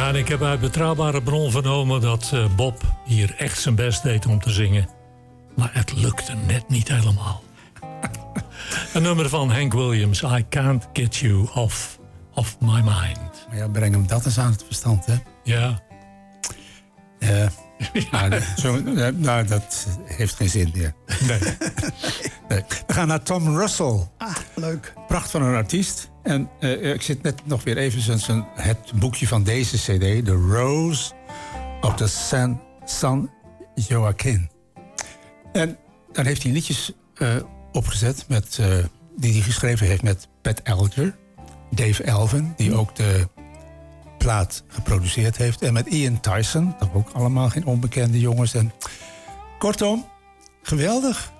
Ja, en ik heb uit betrouwbare bron vernomen dat Bob hier echt zijn best deed om te zingen. Maar het lukte net niet helemaal. Een nummer van Hank Williams, I Can't Get You Off My Mind. Maar ja, breng hem dat eens aan het verstand, hè? Ja. Dat heeft geen zin meer. Nee. Nee. We gaan naar Tom Russell. Leuk. Pracht van een artiest. En ik zit net nog weer even het boekje van deze cd. The Rose of the San Joaquin. En daar heeft hij liedjes opgezet die hij geschreven heeft met Pat Elger. Dave Elvin, die ook de plaat geproduceerd heeft. En met Ian Tyson, dat ook allemaal geen onbekende jongens. En kortom, geweldig.